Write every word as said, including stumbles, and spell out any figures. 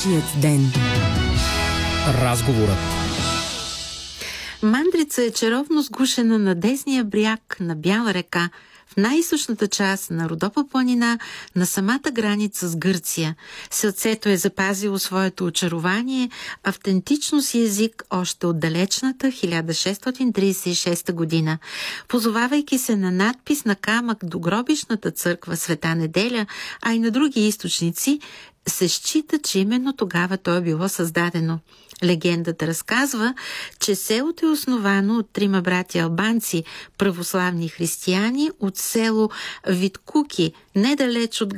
Нашият ден. Разговорът. Мандрица е чаровно сгушена на десния бряг на Бяла река, в най-източната част на Родопа планина, на самата граница с Гърция. Селцето е запазило своето очарование, автентичност и език още от далечната хиляда шестстотин тридесет и шеста година. Позовавайки се на надпис на камък до гробищната църква Света Неделя, а и на други източници, се счита, че именно тогава то е било създадено. Легендата разказва, че селото е основано от трима братя албанци, православни християни от село Виткуки, недалеч от